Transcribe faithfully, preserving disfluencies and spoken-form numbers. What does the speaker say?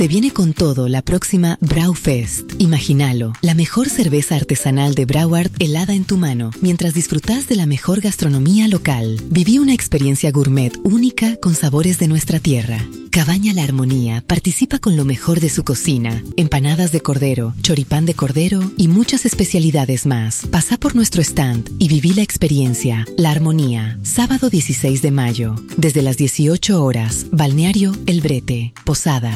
Se viene con todo la próxima Braufest. Imagínalo, la mejor cerveza artesanal de Brouward helada en tu mano, mientras disfrutas de la mejor gastronomía local. Viví una experiencia gourmet única con sabores de nuestra tierra. Cabaña La Armonía participa con lo mejor de su cocina, empanadas de cordero, choripán de cordero y muchas especialidades más. Pasa por nuestro stand y viví la experiencia. La Armonía, sábado dieciséis de mayo, desde las dieciocho horas, Balneario El Brete, Posada.